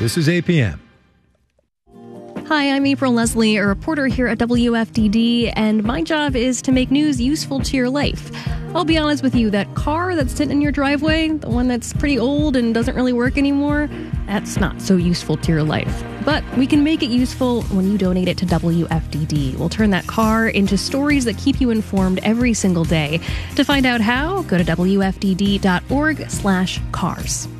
This is APM. Hi, I'm April Leslie, a reporter here at WFDD, and my job is to make news useful to your life. I'll be honest with you, that car that's sitting in your driveway, the one that's pretty old and doesn't really work anymore, that's not so useful to your life. But we can make it useful when you donate it to WFDD. We'll turn that car into stories that keep you informed every single day. To find out how, go to WFDD.org/cars.